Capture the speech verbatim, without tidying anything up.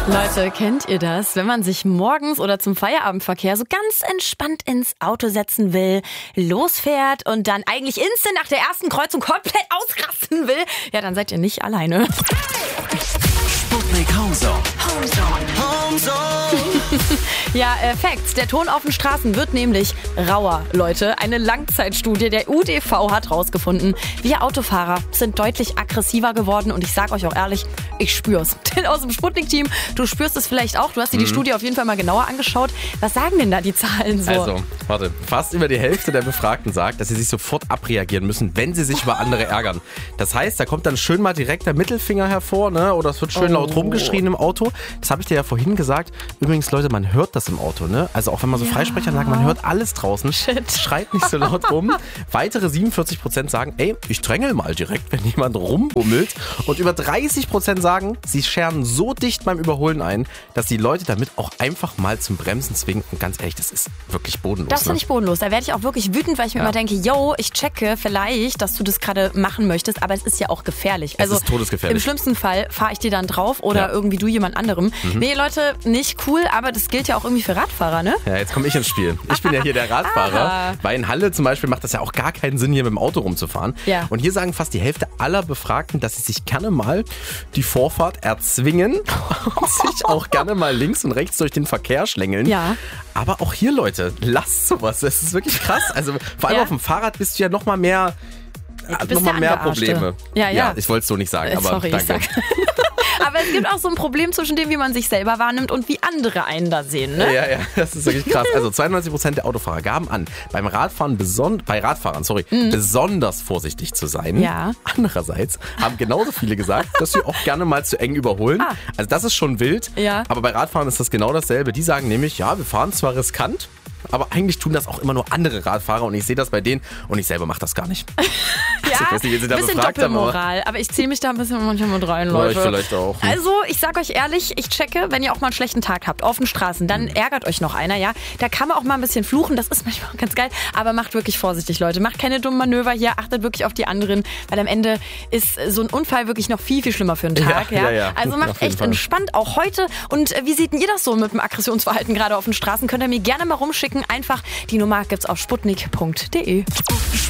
Leute, kennt ihr das? Wenn man sich morgens oder zum Feierabendverkehr so ganz entspannt ins Auto setzen will, losfährt und dann eigentlich instant nach der ersten Kreuzung komplett ausrasten will, ja, dann seid ihr nicht alleine. Sputnik Homezone. Homezone. Homezone. Ja, äh, Facts. Der Ton auf den Straßen wird nämlich rauer, Leute. Eine Langzeitstudie der U D V hat rausgefunden, wir Autofahrer sind deutlich aggressiver geworden und ich sag euch auch ehrlich, ich spür's. Denn aus dem Sputnik-Team, du spürst es vielleicht auch, du hast dir die mhm. Studie auf jeden Fall mal genauer angeschaut. Was sagen denn da die Zahlen so? Also, warte, fast über die Hälfte der Befragten sagt, dass sie sich sofort abreagieren müssen, wenn sie sich über andere ärgern. Das heißt, da kommt dann schön mal direkt der Mittelfinger hervor, ne? Oder es wird schön oh. laut rumgeschrien im Auto. Das habe ich dir ja vorhin gesagt. Übrigens, Leute, man hört das im Auto, ne? Also auch wenn man so ja. Freisprechanlagen, man hört alles draußen. Shit. Schreit nicht so laut rum. Weitere siebenundvierzig Prozent sagen, ey, ich drängel mal direkt, wenn jemand rumbummelt. Und über dreißig Prozent sagen, sie scheren so dicht beim Überholen ein, dass die Leute damit auch einfach mal zum Bremsen zwingen. Und ganz ehrlich, das ist wirklich bodenlos. Das finde ich bodenlos. Da werde ich auch wirklich wütend, weil ich mir ja. immer denke, yo, ich checke vielleicht, dass du das gerade machen möchtest, aber es ist ja auch gefährlich. Es also ist todesgefährlich. Im schlimmsten Fall fahre ich dir dann drauf oder ja. irgendwie du jemand anderem. Mhm. Nee, Leute, nicht cool, aber das gilt ja auch irgendwie für Radfahrer, ne? Ja, jetzt komme ich ins Spiel. Ich bin ja hier der Radfahrer. Weil in Halle zum Beispiel macht das ja auch gar keinen Sinn, hier mit dem Auto rumzufahren. Ja. Und hier sagen fast die Hälfte aller Befragten, dass sie sich gerne mal die Vorfahrt erzwingen und sich auch gerne mal links und rechts durch den Verkehr schlängeln. Ja. Aber auch hier, Leute, lasst sowas. Das ist wirklich krass. Also vor allem ja. auf dem Fahrrad bist du ja noch mal mehr, ja, noch mal mehr Probleme. Ja, ja. ja, ich wollte es so nicht sagen, aber Sorry, danke. Ich sag. Aber es gibt auch so ein Problem zwischen dem, wie man sich selber wahrnimmt und wie andere einen da sehen, ne? Ja, ja, das ist wirklich krass. Also zweiundneunzig Prozent der Autofahrer gaben an, beim Radfahren beson- bei Radfahrern sorry, mhm. besonders vorsichtig zu sein. Ja. Andererseits haben genauso viele gesagt, dass sie auch gerne mal zu eng überholen. Ah. Also das ist schon wild, ja. aber bei Radfahren ist das genau dasselbe. Die sagen nämlich, ja, wir fahren zwar riskant, aber eigentlich tun das auch immer nur andere Radfahrer und ich sehe das bei denen und ich selber mache das gar nicht. Ja, also ich weiß nicht, wie sie da bisschen befragt Doppelmoral, haben, aber ich ziehe mich da ein bisschen manchmal mit rein, Leute. Ja, ich vielleicht auch. Hm. Also, ich sag euch ehrlich, ich checke, wenn ihr auch mal einen schlechten Tag habt auf den Straßen, dann hm. ärgert euch noch einer, ja. Da kann man auch mal ein bisschen fluchen, das ist manchmal ganz geil, aber macht wirklich vorsichtig, Leute. Macht keine dummen Manöver hier, achtet wirklich auf die anderen, weil am Ende ist so ein Unfall wirklich noch viel, viel schlimmer für einen Tag, ja. ja. ja, ja. Also macht echt Fall. entspannt, auch heute. Und wie seht denn ihr das so mit dem Aggressionsverhalten gerade auf den Straßen? Könnt ihr mir gerne mal rumschicken, einfach die Nummer gibt's auf sputnik punkt de.